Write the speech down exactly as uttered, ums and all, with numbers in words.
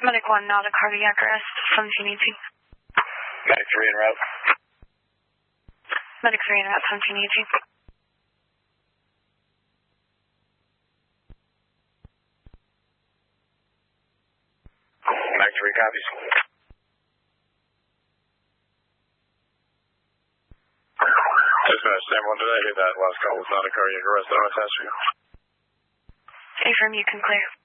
Medic one, not a cardiac arrest, seventeen eighteen. Medic three en route. Medic three en route, seventeen eighteen. Medic three copies. Dispatch, Sam one, did I hear that last call was not a cardiac arrest? I want to test you. Affirm, you can clear.